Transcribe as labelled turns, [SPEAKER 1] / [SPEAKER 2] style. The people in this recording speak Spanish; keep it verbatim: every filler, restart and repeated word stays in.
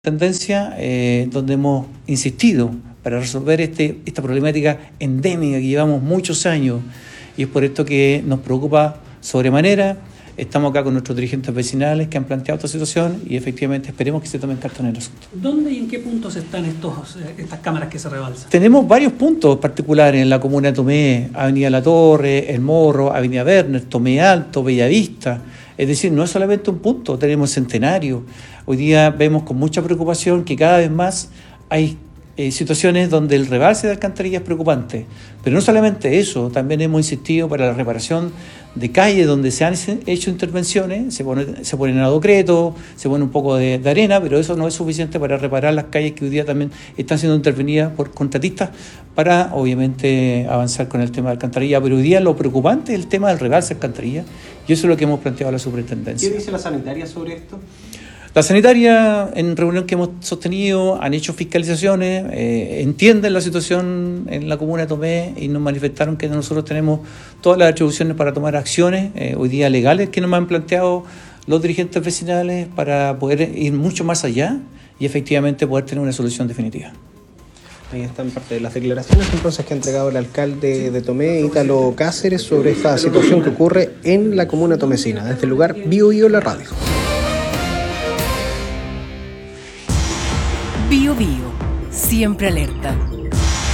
[SPEAKER 1] Tendencia eh, donde hemos insistido para resolver este, esta problemática endémica que llevamos muchos años, y es por esto que nos preocupa sobremanera. Estamos acá con nuestros dirigentes vecinales que han planteado esta situación y efectivamente esperemos que se tomen cartas en el asunto.
[SPEAKER 2] ¿Dónde y en qué puntos están estos, estas cámaras que se rebalsan?
[SPEAKER 1] Tenemos varios puntos particulares en la comuna de Tomé: Avenida La Torre, El Morro, Avenida Werner, Tomé Alto, Bellavista. Es decir, no es solamente un punto, tenemos Centenario. Hoy día vemos con mucha preocupación que cada vez más hay eh, situaciones donde el rebalse de alcantarilla es preocupante. Pero no solamente eso, también hemos insistido para la reparación de calles donde se han hecho intervenciones, se pone, se ponen adocretos, se pone un poco de, de arena, pero eso no es suficiente para reparar las calles que hoy día también están siendo intervenidas por contratistas para, obviamente, avanzar con el tema de alcantarilla. Pero hoy día lo preocupante es el tema del rebalse de alcantarilla, y eso es lo que hemos planteado a la superintendencia.
[SPEAKER 3] ¿Qué dice la sanitaria sobre esto?
[SPEAKER 1] La sanitaria, en reunión que hemos sostenido, han hecho fiscalizaciones, eh, entienden la situación en la comuna de Tomé y nos manifestaron que nosotros tenemos todas las atribuciones para tomar acciones, eh, hoy día legales, que nos han planteado los dirigentes vecinales para poder ir mucho más allá y efectivamente poder tener una solución definitiva.
[SPEAKER 3] Ahí están parte de las declaraciones entonces que ha entregado el alcalde de Tomé, Ítalo Cáceres, sobre esta situación que ocurre en la comuna tomecina. Desde el lugar, Bio Bio la radio.
[SPEAKER 4] Bio Bio, siempre alerta.